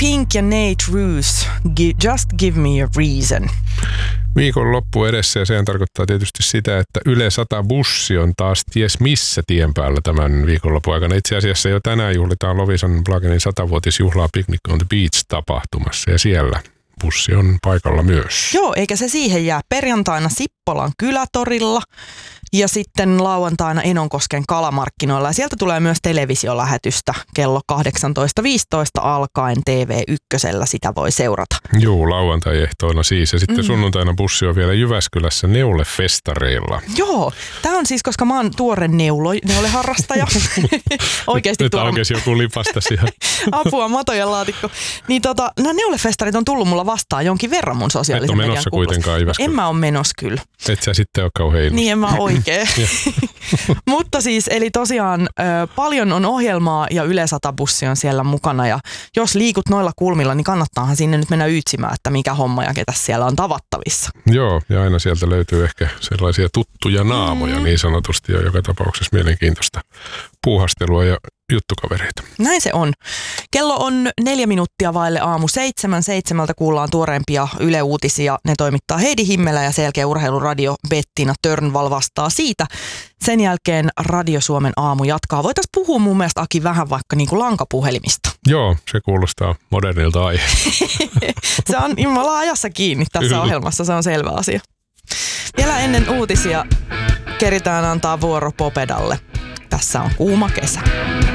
Pink ja Nate Roos, Just Give Me a Reason. Viikon loppu edessä ja sehän tarkoittaa tietysti sitä, että Yle 100 bussi on taas ties missä tien päällä tämän viikonlopun aikana. Itse asiassa jo tänään juhlitaan Loviisan Plagenin 100-vuotisjuhlaa Picnic on the Beach-tapahtumassa ja siellä bussi on paikalla myös. Joo, eikä se siihen jää. Perjantaina Sippolan kylätorilla ja sitten lauantaina Enonkosken kalamarkkinoilla. Ja sieltä tulee myös televisiolähetystä kello 18.15 alkaen TV1. Sitä voi seurata. Joo, lauantai-ehtoina siis. Ja sitten sunnuntaina bussi on vielä Jyväskylässä Neule-festareilla. Joo, tämä on siis, koska mä oon tuore neuleharrastaja. Oikeasti nyt aukesi joku lipasta siihen. Apua, matojen laatikko. Niin nämä neulefestarit on tullut mulla vastaan jonkin verran mun sosiaalisen median menossa kuitenkaan Jyväskylään. En mä ole menossa kyllä. Et sä sitten ole kauhean innossa. Niin en mä oikein. Mutta siis, eli tosiaan paljon on ohjelmaa ja Yle 100 bussi on siellä mukana. Ja jos liikut noilla kulmilla, niin kannattaahan sinne nyt mennä ytsimään, että mikä homma ja ketä siellä on tavattavissa. Joo, ja aina sieltä löytyy ehkä sellaisia tuttuja naamoja niin sanotusti ja joka tapauksessa mielenkiintoista puuhastelua ja juttukavereita. Näin se on. Kello on 4 minuuttia vaille aamu 7. 7 kuullaan tuoreempia Yle-uutisia. Ne toimittaa Heidi Himmelä ja sen jälkeen Urheiluradio Bettina Törnval vastaa siitä. Sen jälkeen Radio Suomen aamu jatkaa. Voitaisiin puhua mun mielestä, Aki, vähän vaikka niin kuin lankapuhelimista. Joo, se kuulostaa modernilta aiheelta. Se on, me ollaan ajassa kiinni tässä ohjelmassa, se on selvä asia. Vielä ennen uutisia keritään antaa vuoro Popedalle. Tässä on kuuma kesä.